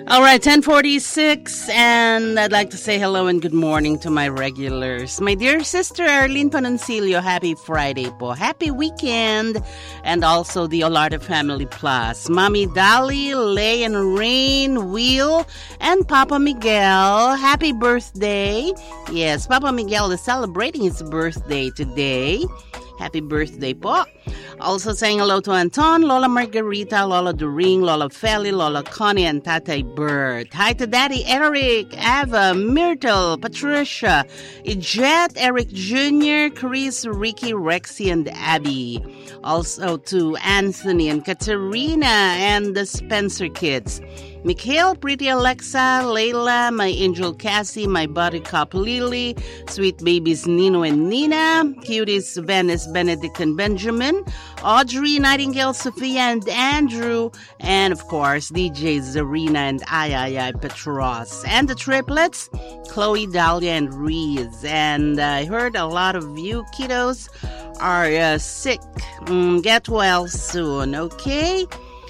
All right, 10:46, and I'd like to say hello and good morning to my regulars. My dear sister Arlene Panoncillo, happy Friday po. Happy weekend. And also the Olardo Family Plus. Mommy Dolly, Lay and Rain, Will, and Papa Miguel, happy birthday. Yes, Papa Miguel is celebrating his birthday today. Happy birthday po. Also saying hello to Anton, Lola Margarita, Lola During, Lola Feli, Lola Connie, and Tatay Bert. Hi to Daddy Eric, Ava, Myrtle, Patricia, Ijette, Eric Jr., Chris, Ricky, Rexy, and Abby. Also to Anthony and Katerina and the Spencer kids. Mikhail, Pretty Alexa, Layla, my angel Cassie, my buttercup Lily, sweet babies Nino and Nina, cuties Venice, Benedict and Benjamin, Audrey, Nightingale, Sophia and Andrew, and of course DJ Zarina and Ayayay Petros. And the triplets, Chloe, Dahlia, and Reese. And I heard a lot of you kiddos are sick. Get well soon, okay?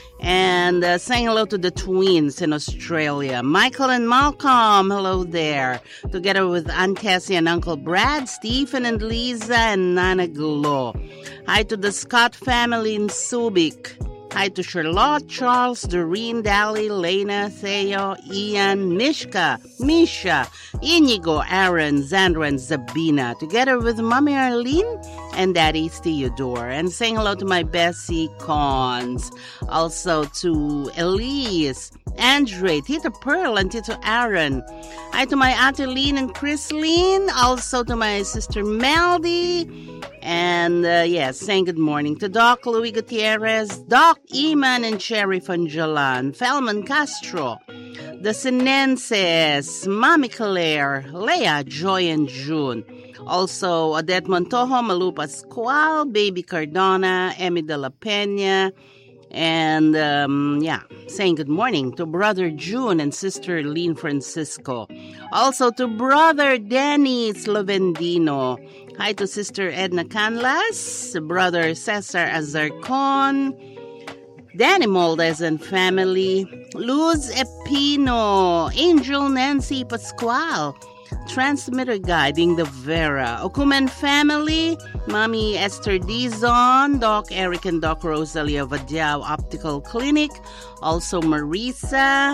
And saying hello to the twins in Australia. Michael and Malcolm, hello there. Together with Aunt Cassie and Uncle Brad, Stephen and Lisa and Nana Gulo. Hi to the Scott family in Subic. Hi to Charlotte, Charles, Doreen, Dally, Lena, Theo, Ian, Mishka, Misha, Inigo, Aaron, Zandra, and Zabina, together with Mommy Arlene and Daddy Theodore. And saying hello to my Bessie Cons. Also to Elise, Andre, Tita Pearl, and Tito Aaron. Hi to my Auntie Lean and Chrisleen. Also to my sister Meldy. And yes, saying good morning to Doc Louis Gutierrez, Doc Eman and Cherry Fanjalan, Felman Castro, the Sinenses, Mami Claire, Leah, Joy, and June. Also, Odette Montojo, Malu Pascual, Baby Cardona, Emmy de la Peña, and saying good morning to Brother June and Sister Lean Francisco. Also to Brother Danny Slovendino. Hi to Sister Edna Canlas, Brother Cesar Azarcon, Danny Moldes and family, Luz Epino, Angel Nancy Pascual, transmitter guiding the Vera, Okumen family, Mommy Esther Dizon, Doc Eric and Doc Rosalia Vadiao Optical Clinic, also Marisa,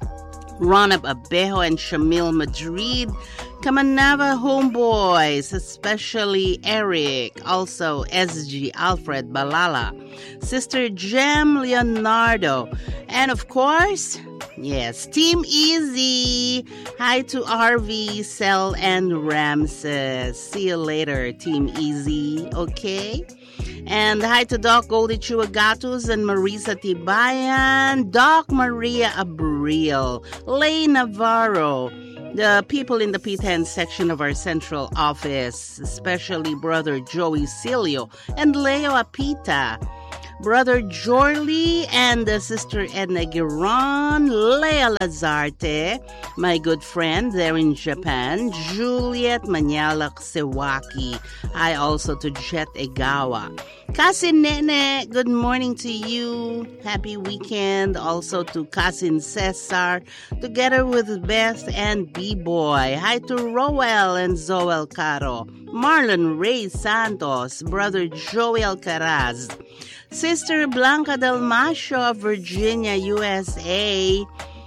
Ronab Abejo and Shamil Madrid, Kamanava Homeboys, especially Eric, also SG Alfred Balala, Sister Jem Leonardo, and of course, yes, Team Easy. Hi to RV, Cell, and Ramses. See you later, Team Easy, okay? And hi to Doc Goldie Chuagatos and Marisa Tibayan, Doc Maria Abril, Lay Navarro, the people in the P10 section of our central office, especially Brother Joey Cilio and Leo Apita, Brother Jorley and Sister Edna Giron, Lea Lazarte, my good friend there in Japan, Juliet Manyalak Sewaki. Hi also to Jet Egawa. Kasin Nene, good morning to you. Happy weekend. Also to Kasin Cesar, together with Beth and B-Boy. Hi to Roel and Zoel Caro, Marlon Ray Santos, Brother Joey Alcaraz, Sister Blanca Dalmasio of Virginia, USA,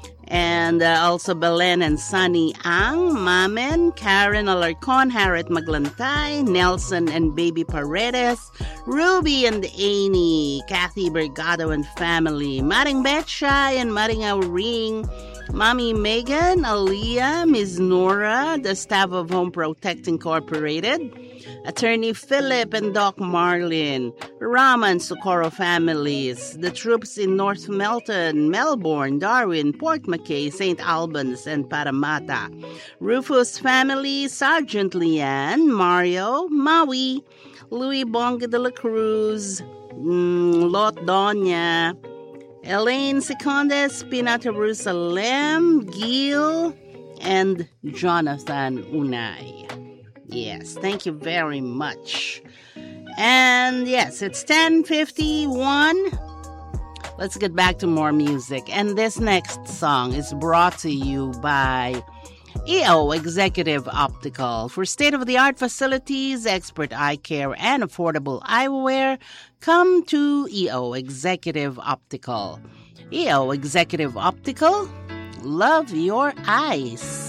and also Belen and Sunny Ang, Mamen, Karen Alarcon, Harriet Maglantay, Nelson and Baby Paredes, Ruby and Amy, Kathy Bergado and family, Maring Betchay and Maring Auring, Mommy Megan, Aaliyah, Ms. Nora, the staff of Home Protect Incorporated, Attorney Philip and Doc Marlin, Rama and Socorro families, the troops in North Melton, Melbourne, Darwin, Port McKay, St. Albans, and Parramatta, Rufus family, Sergeant Leanne, Mario, Maui, Louis Bonga de la Cruz, Lot Doña, Elaine Secondes, Pinata Jerusalem, Gil, and Jonathan Unay. Yes, thank you very much. And yes, it's 10:51. Let's get back to more music. And this next song is brought to you by EO Executive Optical. For state-of-the-art facilities, expert eye care, and affordable eyewear, come to EO Executive Optical. EO Executive Optical, love your eyes.